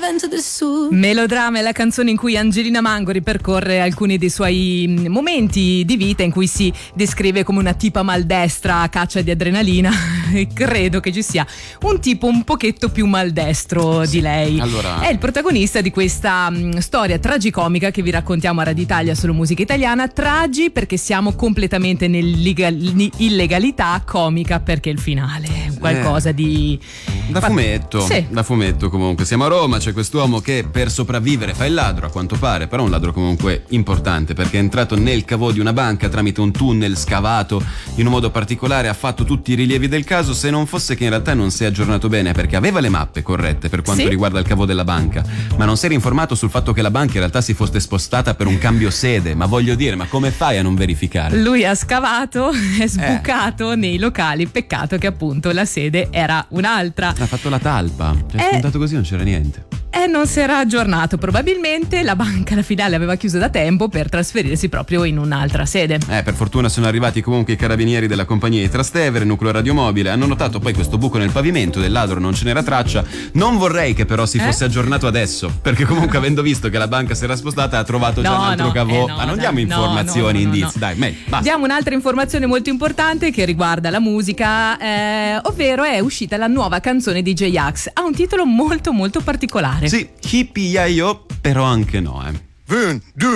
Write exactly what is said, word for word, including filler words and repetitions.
vento del sud. Melodrama è la canzone in cui Angelina Mango ripercorre alcuni dei suoi momenti di vita in cui si descrive come una tipa maldestra a caccia di adrenalina. E credo che ci sia un tipo un pochetto più maldestro di lei. Allora... È il protagonista di questa mh, storia tragicomica che vi raccontiamo a Radio Italia solo musica italiana. Tragi perché siamo completamente nell'illegalità, comica perché il finale è qualcosa eh, di... Da fumetto, sì. da fumetto comunque. Siamo a Roma, c'è quest'uomo che per sopravvivere fa il ladro, a quanto pare, però un ladro comunque importante perché è entrato nel cavo di una banca tramite un tunnel scavato in un modo particolare, ha fatto tutti i rilievi del caso, se non fosse che in realtà non si è aggiornato bene perché aveva le mappe corrette per quanto sì? riguarda il cavo della banca, ma non si era informato sul fatto che la banca in realtà si fosse spostata per un cambio sede. Ma voglio dire, ma come fai a non verificare? Lui ha scavato, è sbucato eh. nei locali, peccato che appunto la sede era un'altra. Ha fatto la talpa, cioè, è eh, spuntato così, non c'era niente. E non si era aggiornato, probabilmente la banca alla finale aveva chiuso da tempo per trasferirsi proprio in un'altra sede. Eh, per fortuna sono arrivati comunque i carabinieri della compagnia di Trastevere, nucleo radiomobile, hanno notato poi questo buco nel pavimento, del ladro non ce n'era traccia. Non vorrei che però si eh? fosse aggiornato adesso, perché comunque avendo visto che la banca si era spostata ha trovato già no, un altro no, cavo. eh no, Ma non dai, diamo informazioni, no, no, no, indizi, no. dai, meglio, basta. Diamo un'altra informazione molto importante che riguarda la musica, eh, ovvero è uscita la nuova canzone di J-Ax. Ha un titolo molto molto particolare. Sì, Hippie Io, però anche no, eh. Un, due.